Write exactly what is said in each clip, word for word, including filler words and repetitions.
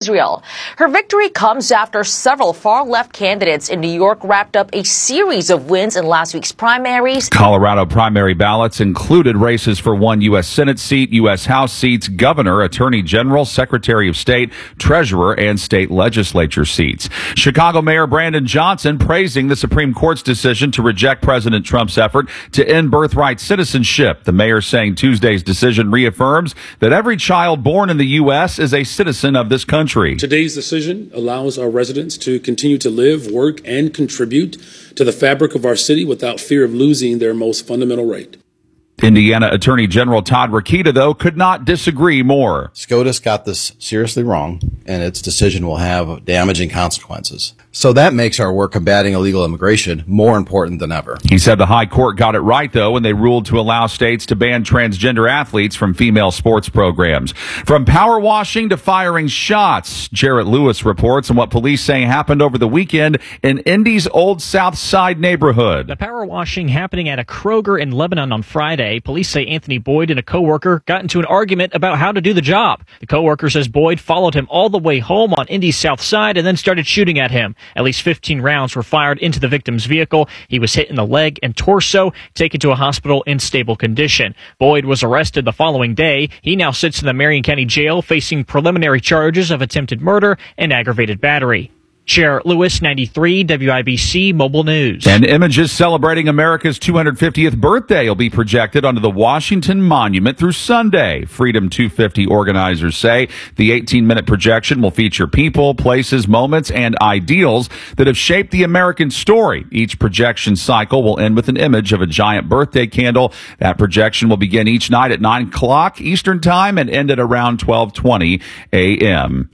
Israel. Her victory comes after several far-left candidates in New York wrapped up a series of wins in last week's primaries. Colorado primary ballots included races for one U S Senate seat, U S House seats, governor, attorney general, secretary of state, treasurer, and state legislature seats. Chicago Mayor Brandon Johnson praising the Supreme Court's decision to reject President Trump's effort to end birthright citizenship. The mayor saying Tuesday's decision reaffirms that every child born in the U S is a citizen of this country. Today's decision allows our residents to continue to live, work, and contribute to the fabric of our city without fear of losing their most fundamental right. Indiana Attorney General Todd Rokita, though, could not disagree more. SCOTUS got this seriously wrong, and its decision will have damaging consequences. So that makes our work combating illegal immigration more important than ever. He said the high court got it right, though, when they ruled to allow states to ban transgender athletes from female sports programs. From power washing to firing shots, Jarrett Lewis reports on what police say happened over the weekend in Indy's Old South Side neighborhood. The power washing happening at a Kroger in Lebanon on Friday. Police say Anthony Boyd and a coworker got into an argument about how to do the job. The coworker says Boyd followed him all the way home on Indy's South Side and then started shooting at him. At least fifteen rounds were fired into the victim's vehicle. He was hit in the leg and torso, taken to a hospital in stable condition. Boyd was arrested the following day. He now sits in the Marion County Jail facing preliminary charges of attempted murder and aggravated battery. Jarrett Lewis, ninety-three W I B C Mobile News. And images celebrating America's two hundred fiftieth birthday will be projected onto the Washington Monument through Sunday. Freedom two fifty organizers say the eighteen-minute projection will feature people, places, moments, and ideals that have shaped the American story. Each projection cycle will end with an image of a giant birthday candle. That projection will begin each night at nine o'clock Eastern Time and end at around twelve twenty a.m.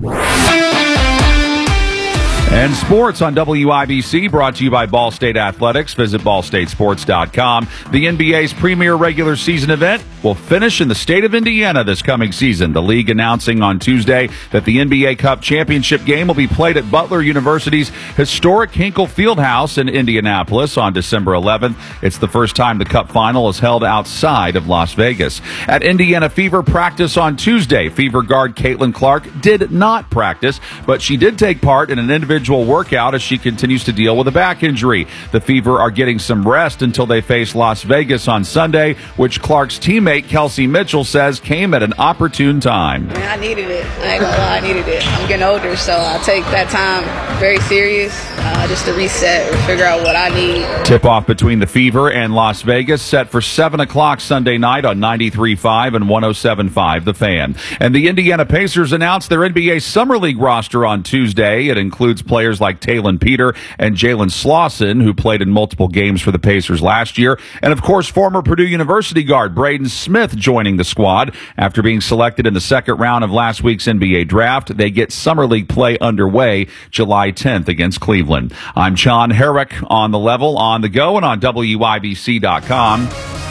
And sports on W I B C, brought to you by Ball State Athletics. Visit ball state sports dot com. The N B A's premier regular season event will finish in the state of Indiana this coming season. The league announcing on Tuesday that the N B A Cup championship game will be played at Butler University's historic Hinkle Fieldhouse in Indianapolis on December eleventh. It's the first time the Cup final is held outside of Las Vegas. At Indiana Fever practice on Tuesday, Fever guard Caitlin Clark did not practice, but she did take part in an individual workout as she continues to deal with a back injury. The Fever are getting some rest until they face Las Vegas on Sunday, which Clark's teammate Kelsey Mitchell says came at an opportune time. I mean, I needed it. I ain't gonna lie, I needed it. I'm getting older, so I take that time very serious, uh, just to reset or figure out what I need. Tip-off between the Fever and Las Vegas set for seven o'clock Sunday night on ninety-three point five and one oh seven point five The Fan. And the Indiana Pacers announced their N B A Summer League roster on Tuesday. It includes players like Talon Peter and Jalen Slauson, who played in multiple games for the Pacers last year. And, of course, former Purdue University guard Braden Smith joining the squad. After being selected in the second round of last week's N B A draft, they get Summer League play underway July tenth against Cleveland. I'm John Herrick on The Level, on the go, and on W I B C dot com.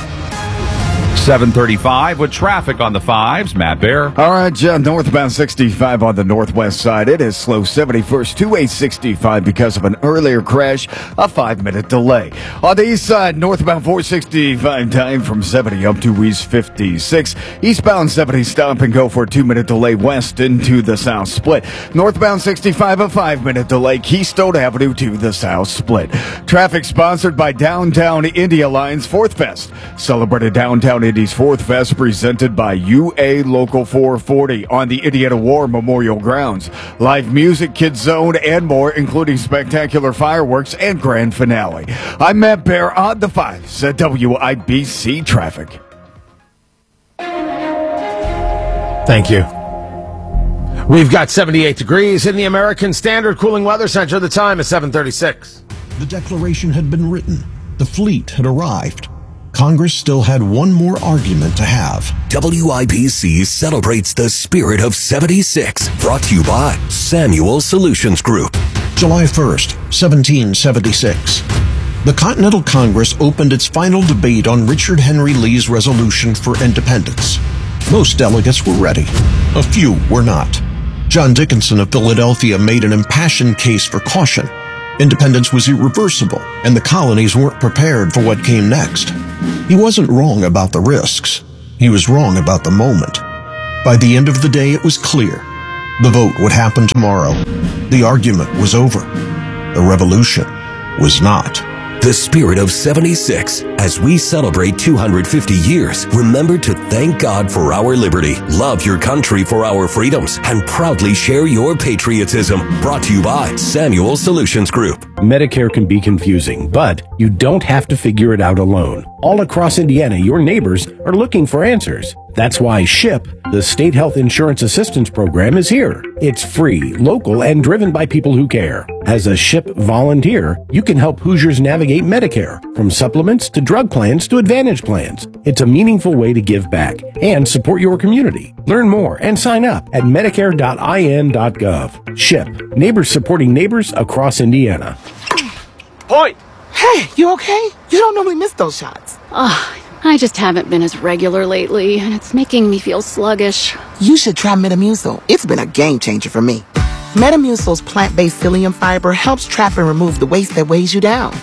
seven thirty-five with traffic on the fives. Matt Bear. All right, John, northbound sixty-five on the northwest side. It is slow seventy-first to A sixty-five because of an earlier crash, a five-minute delay. On the east side, northbound four sixty-five time from seventy up to East fifty-six. Eastbound seventy stop and go for a two-minute delay west into the south split. Northbound sixty-five, a five-minute delay Keystone Avenue to the south split. Traffic sponsored by Downtown Indy Alliance Fourth Fest. Celebrated Downtown Indy's Fourth Fest presented by U A Local four forty on the Indiana War Memorial Grounds. Live music, kids zone, and more, including spectacular fireworks and grand finale. I'm Matt Bear on the fives at W I B C Traffic. Thank you. We've got seventy-eight degrees in the American Standard Cooling Weather Center. The time is seven thirty-six. The declaration had been written. The fleet had arrived. Congress still had one more argument to have. W I B C celebrates the spirit of seventy-six. Brought to you by Samuel Solutions Group. July first, seventeen seventy-six. The Continental Congress opened its final debate on Richard Henry Lee's resolution for independence. Most delegates were ready. A few were not. John Dickinson of Philadelphia made an impassioned case for caution. Independence was irreversible, and the colonies weren't prepared for what came next. He wasn't wrong about the risks. He was wrong about the moment. By the end of the day, it was clear. The vote would happen tomorrow. The argument was over. The revolution was not. The spirit of seventy-six. As we celebrate two hundred fifty years, remember to thank God for our liberty, love your country for our freedoms, and proudly share your patriotism. Brought to you by Samuel Solutions Group. Medicare can be confusing, but you don't have to figure it out alone. All across Indiana, your neighbors are looking for answers. That's why SHIP, the State Health Insurance Assistance Program, is here. It's free, local, and driven by people who care. As a SHIP volunteer, you can help Hoosiers navigate Medicare, from supplements to drug plans to Advantage plans. It's a meaningful way to give back and support your community. Learn more and sign up at medicare dot I N dot gov. SHIP, neighbors supporting neighbors across Indiana. Point! Hey, you okay? You don't normally miss those shots. Ugh. I just haven't been as regular lately, and it's making me feel sluggish. You should try Metamucil. It's been a game changer for me. Metamucil's plant-based psyllium fiber helps trap and remove the waste that weighs you down.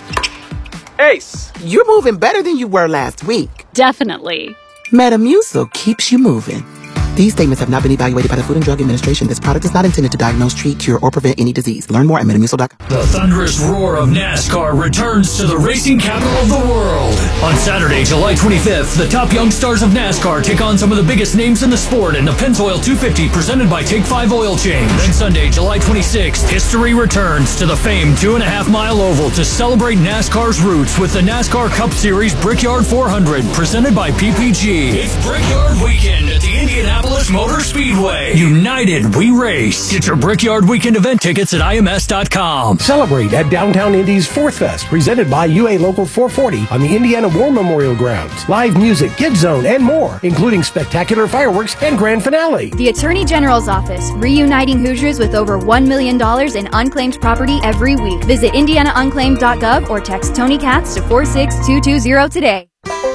Ace, you're moving better than you were last week. Definitely. Metamucil keeps you moving. These statements have not been evaluated by the Food and Drug Administration. This product is not intended to diagnose, treat, cure, or prevent any disease. Learn more at metamucil dot com. The thunderous roar of NASCAR returns to the racing capital of the world. On Saturday, July twenty-fifth, the top young stars of NASCAR take on some of the biggest names in the sport in the Pennzoil two fifty presented by Take five Oil Change. Then Sunday, July twenty-sixth, history returns to the famed two and a half mile oval to celebrate NASCAR's roots with the NASCAR Cup Series Brickyard four hundred presented by P P G. It's Brickyard Weekend at the Indianapolis Motor Speedway. United, we race. Get your Brickyard Weekend event tickets at I M S dot com. Celebrate at Downtown Indy's Fourth Fest, presented by U A Local four forty on the Indiana War Memorial Grounds. Live music, Kids Zone, and more, including spectacular fireworks and grand finale. The Attorney General's Office, reuniting Hoosiers with over one million dollars in unclaimed property every week. Visit indiana unclaimed dot gov or text Tony Katz to four six two two zero today.